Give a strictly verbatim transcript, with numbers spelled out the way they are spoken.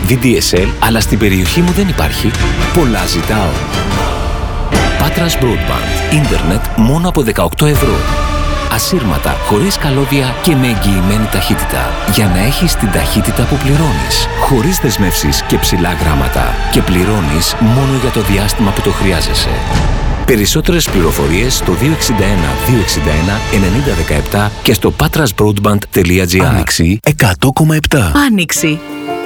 βι ντι ες ελ, αλλά στην περιοχή μου δεν υπάρχει. Πολλά ζητάω. Patras Broadband. Ίντερνετ μόνο από δεκαοκτώ ευρώ. Ασύρματα, χωρίς καλώδια και με εγγυημένη ταχύτητα. Για να έχεις την ταχύτητα που πληρώνεις. Χωρίς δεσμεύσεις και ψηλά γράμματα. Και πληρώνεις μόνο για το διάστημα που το χρειάζεσαι. Περισσότερες πληροφορίες στο δύο έξι ένα δύο έξι ένα ενενήντα δεκαεπτά και στο patras broadband τελεία τζι άρ. Άνοιξη εκατό κόμμα επτά. Άνοιξη.